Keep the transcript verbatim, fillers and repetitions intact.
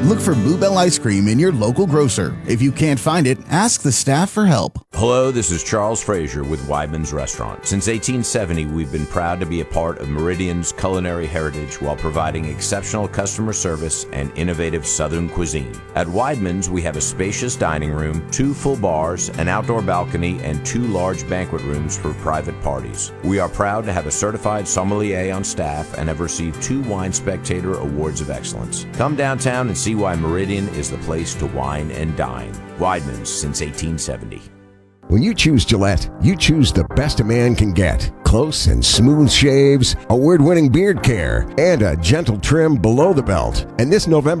Look for Bluebell Ice Cream in your local grocer. If you can't find it, ask the staff for help. Hello, this is Charles Frazier with Weidman's Restaurant. Since eighteen seventy, we've been proud to be a part of Meridian's culinary heritage while providing exceptional customer service and innovative Southern cuisine. At Weidman's, we have a spacious dining room, two full bars, an outdoor balcony, and two large banquet rooms for private parties. We are proud to have a certified sommelier on staff and have received two Wine Spectator Awards of Excellence. Come downtown and see why Meridian is the place to wine and dine. Weidman's since eighteen seventy. When you choose Gillette, you choose the best a man can get. Close and smooth shaves, award-winning beard care, and a gentle trim below the belt. And this November,